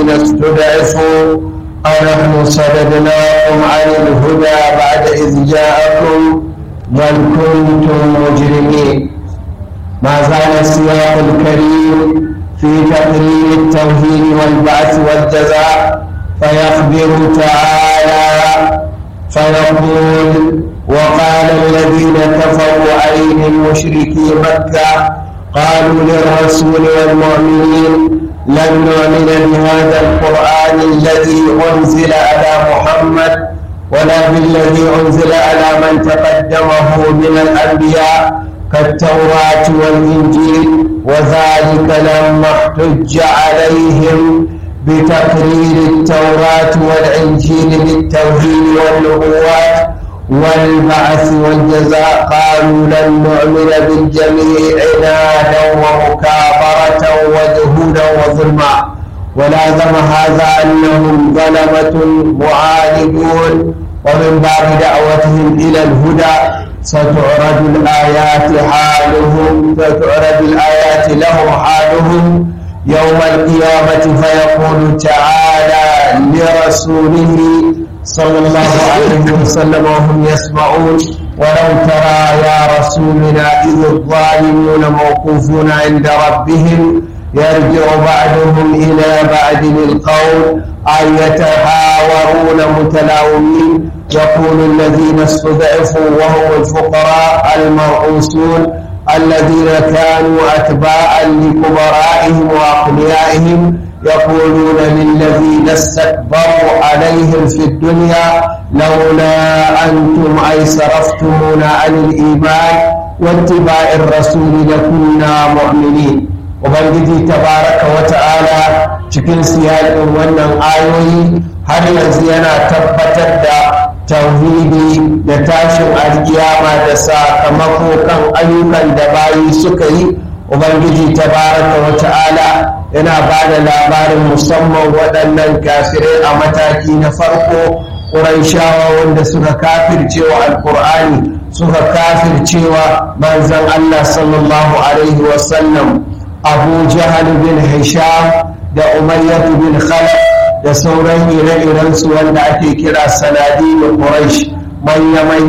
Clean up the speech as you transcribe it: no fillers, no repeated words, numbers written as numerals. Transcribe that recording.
استضعفوا أنحن صددناكم عن الهدى بعد إذ جاءكم بل كنتم مجرمين. ما زال السياق الكريم في تقرير التوحيد والبعث والجزاء، فيخبر تعالى فيقول: وقال الذين كفروا أي من مشركي مكة قالوا للرسول والمؤمنين لن نؤمن بهذا القرآن الذي أنزل على محمد ولا بالذي أنزل على من تقدمه من الأنبياء كالتوراة والإنجيل، وذلك لما احتج عليهم بتقرير التوراة والإنجيل بالتوحيد والنبوات والبعث والجزاء قالوا لن نؤمن بالجميع عنادا ومكابرة وجهودا وظلما، ولازم هذا أنهم ظلمة معاندون، ومن بعد دعوتهم إلى الهدى ستعرض الآيات لهم حالهم يوم القيامة، فيقول تعالى لرسوله صلى الله عليه وسلم وهم يسمعون: ولو ترى يا رسولنا إذ الظالمون موقوفون عند ربهم يرجع بعضهم إلى بعض القول أن يتحاورون متلاومين، يقول الذين استضعفوا وهم الفقراء المرؤوسون الذين كانوا أتباعا لكبرائهم وأقنيائهم يقولون للذين استكبروا عليهم في الدنيا لولا أنتم أي صرفتمونا عن الإيمان واتباع الرسول لكنا مؤمنين. وبنجي تبارك وتعالى cikin siyaƙin wannan ayoyi har yanzu yana tabbatar da tauhidi da tashin alkiyama da sakamako kan ayyukan da bayi suka yi. Ubangiji tabaraka wa ta'ala yana ba da labarin musamman waɗannan kafirai a mataki na farko, ƙuraishawa wanda suka kafircewa alƙur'ani, suka kafircewa manzon Allah sallallahu alaihi wasallam. Abu Jahal bin Hisham da Umayyah bin Khalaf da sauran ire-irensu wanda ake kira sanadi da Quraysh, manya